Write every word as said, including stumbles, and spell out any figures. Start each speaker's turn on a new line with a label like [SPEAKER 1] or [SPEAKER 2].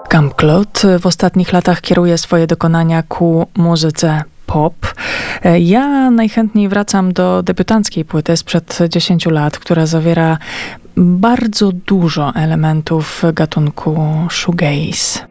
[SPEAKER 1] Camp Claude w ostatnich latach kieruje swoje dokonania ku muzyce pop. Ja najchętniej wracam do debiutanckiej płyty sprzed dziesięciu lat, która zawiera bardzo dużo elementów gatunku shoegaze.